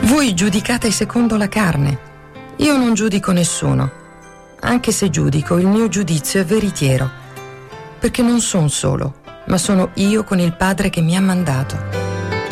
Voi giudicate secondo la carne. Io non giudico nessuno. Anche se giudico, il mio giudizio è veritiero, perché non sono solo, ma sono io con il Padre che mi ha mandato.